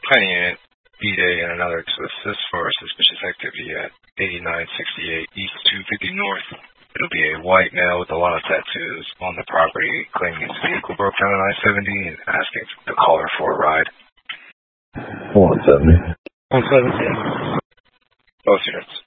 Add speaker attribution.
Speaker 1: Planning unit, B-Day, and another to assist for suspicious activity at 8968 East 250 North. It'll be a white male with a lot of tattoos on the property, claiming his vehicle broke down on I-70 and asking the caller for a ride.
Speaker 2: 170.
Speaker 3: 170.
Speaker 1: Both units.